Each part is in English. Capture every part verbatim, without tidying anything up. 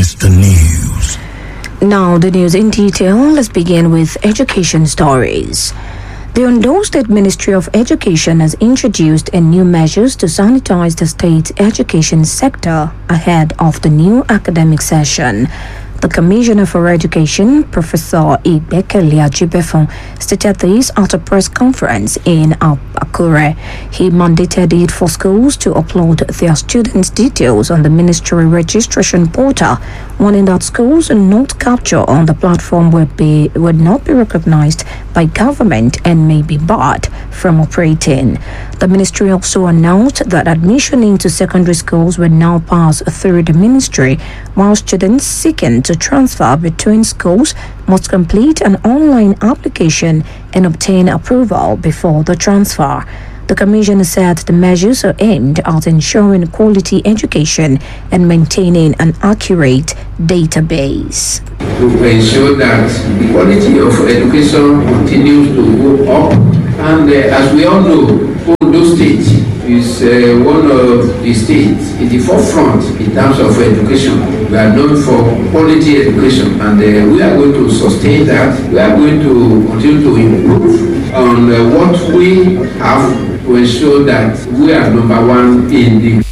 is the news. Now the news in detail. Let's begin with education stories. The Ondo State Ministry of Education has introduced a new measures to sanitize the state's education sector ahead of the new academic session. The Commissioner for Education, Professor Igbekele Ajibefon, stated this at a press conference in Akure. He mandated it for schools to upload their students' details on the ministry registration portal, warning that schools not captured on the platform would be would not be recognized by government and may be barred from operating. The ministry also announced that admission into secondary schools will now pass through the ministry, while students seeking to transfer between schools must complete an online application and obtain approval before the transfer. The Commissioner said the measures are aimed at ensuring quality education and maintaining an accurate database. To ensure that the quality of education continues to go up, and uh, as we all know, Ondo State is uh, one of the states in the forefront in terms of education. We are known for quality education, and uh, we are going to sustain that. We are going to continue to improve on uh, what we have to ensure that we are number one in the.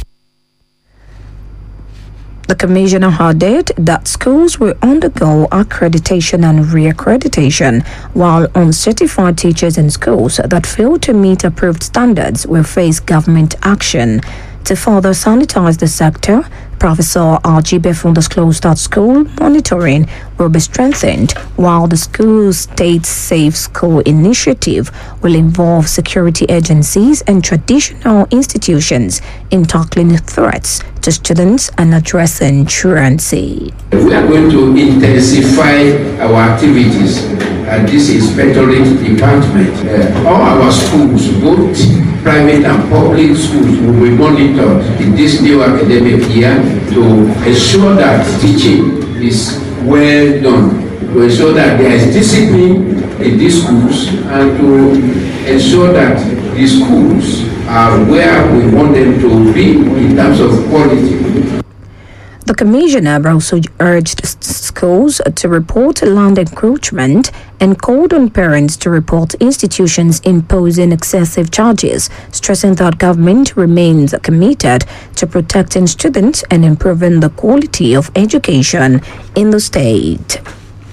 The Commissioner added that schools will undergo accreditation and re-accreditation, while uncertified teachers in schools that fail to meet approved standards will face government action. To further sanitize the sector, Professor Ajibefon disclosed that school monitoring will be strengthened, while the School State Safe School initiative will involve security agencies and traditional institutions in tackling threats to students and addressing truancy. We are going to intensify our activities at this inspectorate department. Uh, all our schools, both private and public schools, will be monitored in this new academic year to ensure that teaching is well done, to ensure that there is discipline in these schools, and to ensure that the schools are where we want them to be in terms of quality. The Commissioner also urged schools to report land encroachment and called on parents to report institutions imposing excessive charges, stressing that government remains committed to protecting students and improving the quality of education in the state.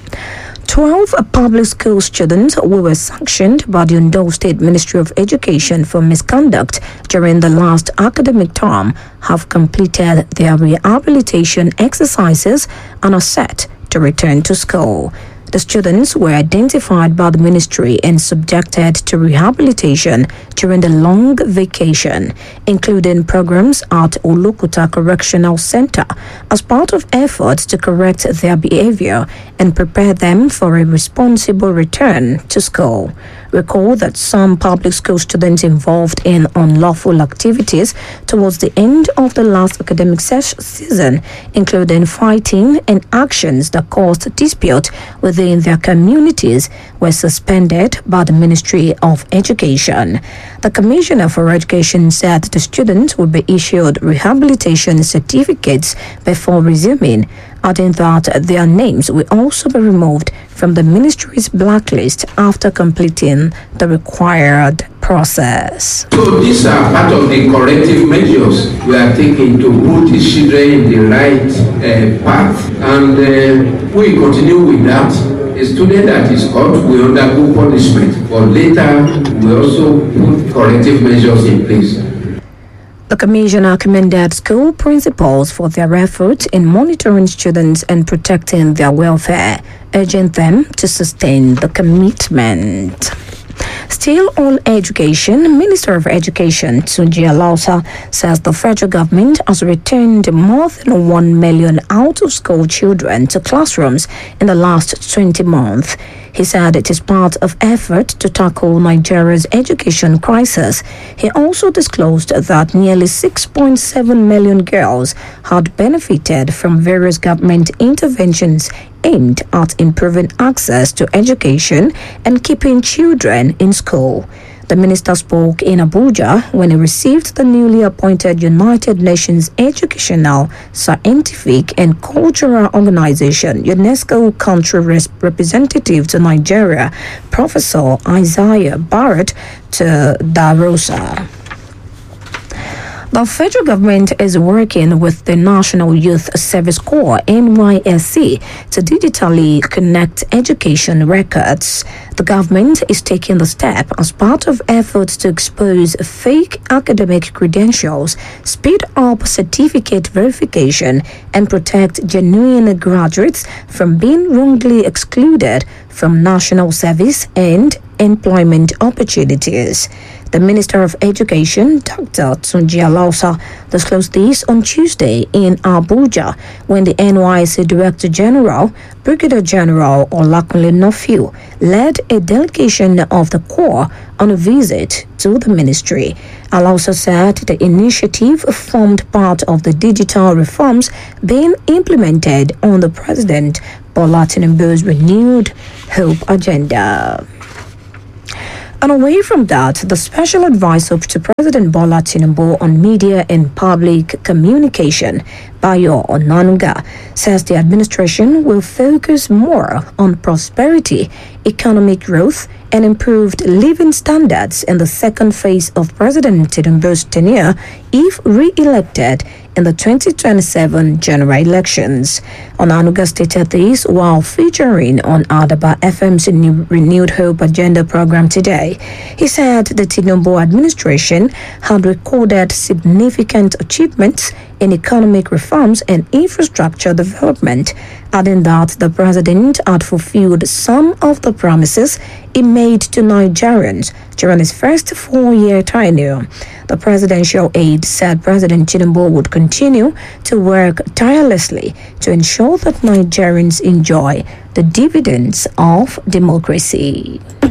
Twelve public school students who were sanctioned by the Ondo State Ministry of Education for misconduct during the last academic term have completed their rehabilitation exercises and are set to return to school. The students were identified by the ministry and subjected to rehabilitation during the long vacation, including programs at Olokuta Correctional Center, as part of efforts to correct their behavior and prepare them for a responsible return to school. Recall that some public school students involved in unlawful activities towards the end of the last academic ses- season, including fighting and actions that caused dispute within their communities, were suspended by the Ministry of Education. The Commissioner for Education said the students will be issued rehabilitation certificates before resuming, adding that their names will also be removed from the ministry's blacklist after completing the required process. So these are part of the corrective measures we are taking to put the children in the right uh, path, and uh, we continue with that. A student that is caught will undergo punishment, but later we also put corrective measures in place. The Commissioner commended school principals for their efforts in monitoring students and protecting their welfare, urging them to sustain the commitment. Still on education, Minister of Education Tunji Alausa says the federal government has returned more than one million out-of-school children to classrooms in the last twenty months. He said it is part of effort to tackle Nigeria's education crisis. He also disclosed that nearly six point seven million girls had benefited from various government interventions aimed at improving access to education and keeping children in school. The minister spoke in Abuja when he received the newly appointed United Nations Educational, Scientific and Cultural Organization UNESCO country representative to Nigeria, Professor Isaiah Barrett to Darosa. The federal government is working with the National Youth Service Corps (N Y S C) to digitally connect education records. The government is taking the step as part of efforts to expose fake academic credentials, speed up certificate verification, and protect genuine graduates from being wrongly excluded from national service and employment opportunities. The Minister of Education, Doctor Tunji Alausa, disclosed this on Tuesday in Abuja when the N Y S C Director General, Brigadier General Olakunle Nofio, led a delegation of the Corps on a visit to the ministry. Alausa said the initiative formed part of the digital reforms being implemented on the President Bola Tinubu's renewed hope agenda. And away from that, the special advisor to President Bola Tinubu on media and public communication, Bayo Onanuga, says the administration will focus more on prosperity, economic growth, and improved living standards in the second phase of President Tinubu's tenure if re-elected in the twenty twenty-seven general elections. Onanuga stated this while featuring on Adaba F M's new Renewed Hope Agenda program today. He said the Tinubu administration had recorded significant achievements in economic reforms and infrastructure development, adding that the president had fulfilled some of the promises he made to Nigerians during his first four-year tenure. The presidential aide said President Tinubu would continue to work tirelessly to ensure that Nigerians enjoy the dividends of democracy. Uh,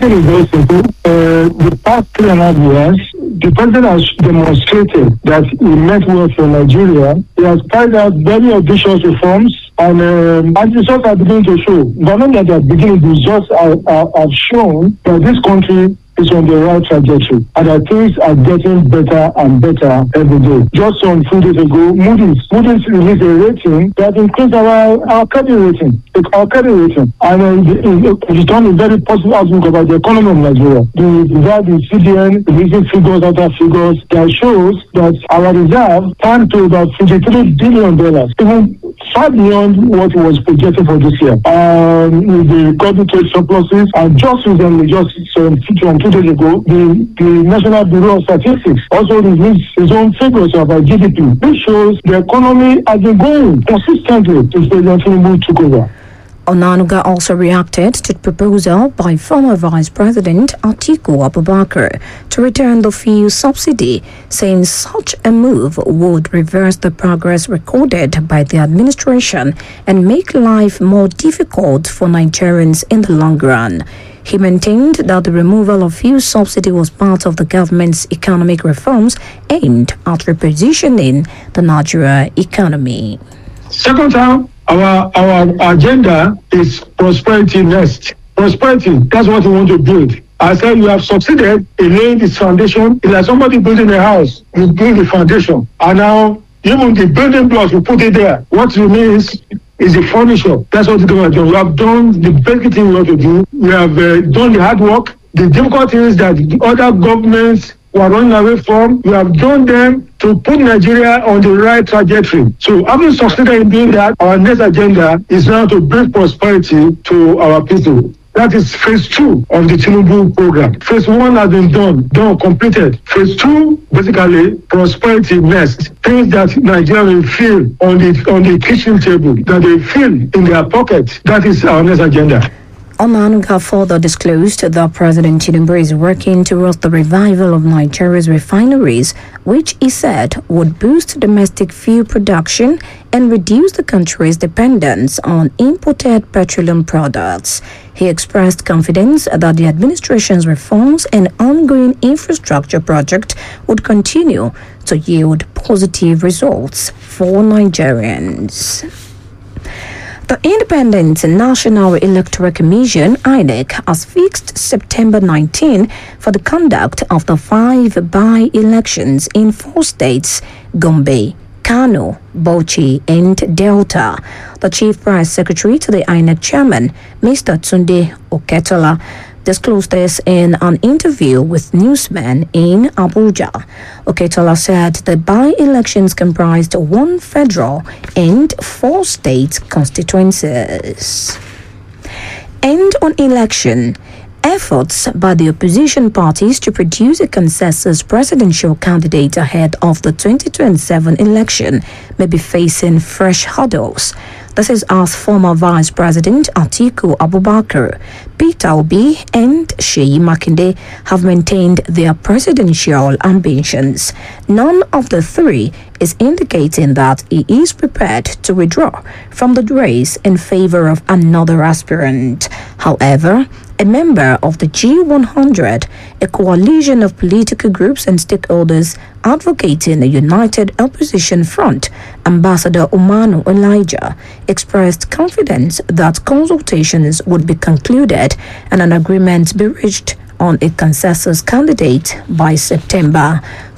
the past three and a half years, the president has demonstrated that he meant well for Nigeria. He has carried out very ambitious reforms, and, um, and the results are beginning to show. But not that they are beginning, the results are, are, have shown that this country is on the right trajectory, and that things are getting better and better every day. Just some few days ago, Moody's Moody's released a rating that increased our our credit rating, our credit rating, and uh, it, it, it done a very positive outlook about the economy of Nigeria. The reserve, the C D N releasing figures after figures that shows that our reserve stand to about fifty-three billion dollars, even far beyond what was projected for this year. Um, with the credit trade surpluses, and just recently, just some um, two days ago, the, the National Bureau of Statistics also released its own figures about G D P. This shows the economy has been growing consistently since President Tinubu took over. Onanuga also reacted to the proposal by former Vice President Atiku Abubakar to return the fuel subsidy, saying such a move would reverse the progress recorded by the administration and make life more difficult for Nigerians in the long run. He maintained that the removal of fuel subsidy was part of the government's economic reforms aimed at repositioning the Nigeria economy. Second time, Our our agenda is prosperity next. Prosperity, that's what we want to build. I said you have succeeded in laying this foundation. It's like somebody building a house. You build the foundation. And now, even the building blocks, we put it there. What remains is the furniture. That's what we're going to do. We have done the basic thing we want to do. We have uh, done the hard work. The difficult thing is that the other governments we are running away from, we have done them to put Nigeria on the right trajectory. So having succeeded in doing that, our next agenda is now to bring prosperity to our people. That is phase two of the Tinubu program. Phase one has been done, done, completed. Phase two, basically, prosperity next. Things that Nigeria will feel on the on the kitchen table, that they feel in their pocket. That is our next agenda. Onanuga further disclosed that President Tinubu is working towards the revival of Nigeria's refineries, which he said would boost domestic fuel production and reduce the country's dependence on imported petroleum products. He expressed confidence that the administration's reforms and ongoing infrastructure project would continue to yield positive results for Nigerians. The Independent National Electoral Commission, I N E C, has fixed September nineteenth for the conduct of the five by-elections in four states, Gombe, Kano, Bauchi, and Delta. The Chief Press Secretary to the I N E C chairman, Mister Tunde Oketola, disclosed this in an interview with newsmen in Abuja. Oketola said the by-elections comprised one federal and four state constituencies. And on election, efforts by the opposition parties to produce a consensus presidential candidate ahead of the twenty twenty-seven election may be facing fresh hurdles. This is as former Vice President Atiku Abubakar, Peter Obi, and Sheyi Makinde have maintained their presidential ambitions. None of the three is indicating that he is prepared to withdraw from the race in favor of another aspirant. However, a member of the G one hundred, a coalition of political groups and stakeholders advocating a united opposition front, Ambassador Umanu Elijah, expressed confidence that consultations would be concluded and an agreement be reached on a consensus candidate by September.